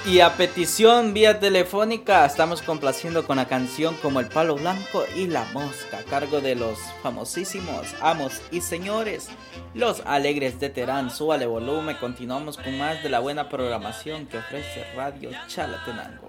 Y a petición vía telefónica estamos complaciendo con la canción como El Palo Blanco y La Mosca, a cargo de los famosísimos amos y señores, los Alegres de Terán. Súbale volumen, continuamos con más de la buena programación que ofrece Radio Chalatenango.